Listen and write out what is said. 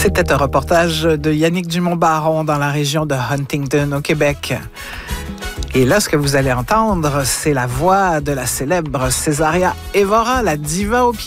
C'était un reportage de Yannick Dumont-Baron dans la région de Huntington, au Québec. Et là, ce que vous allez entendre, c'est la voix de la célèbre Césaria Évora, la diva au pied.